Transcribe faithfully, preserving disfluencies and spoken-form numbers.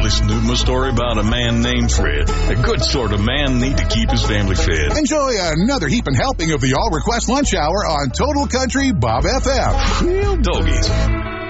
listen to my story about a man named Fred. A good sort of man need to keep his family fed. Enjoy another heaping helping of the All Request Lunch Hour on Total Country Bob F M. Real doggies.